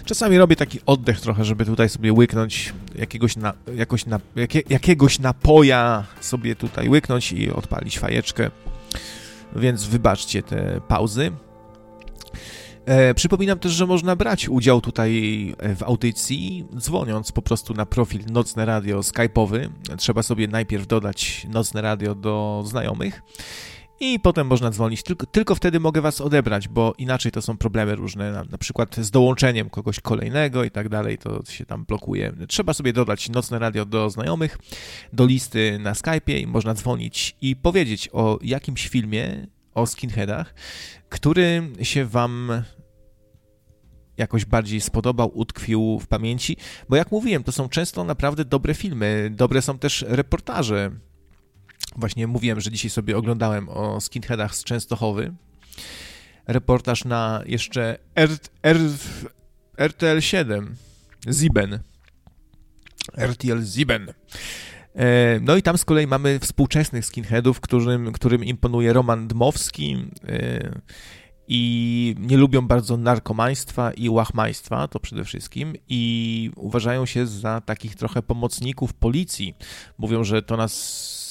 Czasami robię taki oddech trochę, żeby tutaj sobie łyknąć jakiegoś napoja, sobie tutaj łyknąć i odpalić fajeczkę, więc wybaczcie te pauzy. Przypominam też, że można brać udział tutaj w audycji, dzwoniąc po prostu na profil Nocne Radio skype'owy. Trzeba sobie najpierw dodać Nocne Radio do znajomych i potem można dzwonić. Tylko wtedy mogę was odebrać, bo inaczej to są problemy różne, na przykład z dołączeniem kogoś kolejnego i tak dalej, to się tam blokuje. Trzeba sobie dodać Nocne Radio do znajomych, do listy na Skype'ie i można dzwonić i powiedzieć o jakimś filmie, o skinheadach, który się wam jakoś bardziej spodobał, utkwił w pamięci, bo jak mówiłem, to są często naprawdę dobre filmy, dobre są też reportaże. Właśnie mówiłem, że dzisiaj sobie oglądałem o skinheadach z Częstochowy. Reportaż na jeszcze RTL 7, Sieben. RTL Sieben. No i tam z kolei mamy współczesnych skinheadów, którym imponuje Roman Dmowski i nie lubią bardzo narkomaństwa i łachmaństwa, to przede wszystkim, i uważają się za takich trochę pomocników policji. Mówią, że to nas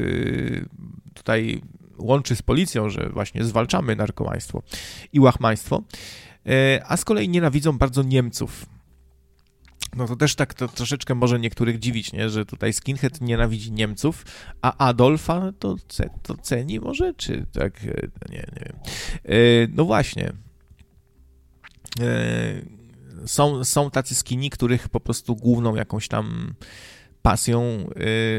tutaj łączy z policją, że właśnie zwalczamy narkomaństwo i łachmaństwo, a z kolei nienawidzą bardzo Niemców. No to też tak to troszeczkę może niektórych dziwić, nie? Że tutaj skinhead nienawidzi Niemców, a Adolfa to ceni może, czy tak? Nie wiem. No właśnie. Są tacy skini, których po prostu główną jakąś tam pasją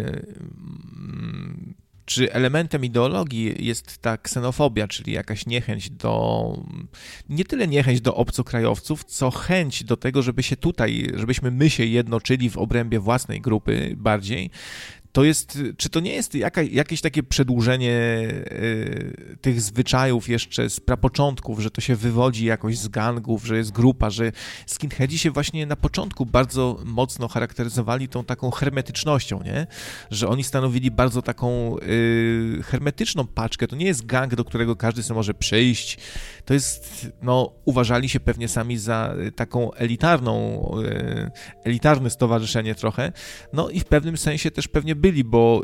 czy elementem ideologii jest ta ksenofobia, czyli jakaś niechęć nie tyle niechęć do obcokrajowców, co chęć do tego, żebyśmy my się jednoczyli w obrębie własnej grupy bardziej. Czy to nie jest jakieś takie przedłużenie tych zwyczajów jeszcze z prapoczątków, że to się wywodzi jakoś z gangów, że jest grupa, że skinheadzi się właśnie na początku bardzo mocno charakteryzowali tą taką hermetycznością, nie? Że oni stanowili bardzo taką hermetyczną paczkę. To nie jest gang, do którego każdy sobie może przyjść. To jest, uważali się pewnie sami za taką elitarne stowarzyszenie trochę. No i w pewnym sensie też pewnie byli, bo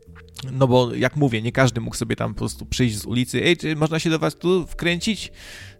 jak mówię, nie każdy mógł sobie tam po prostu przyjść z ulicy, czy można się do was tu wkręcić?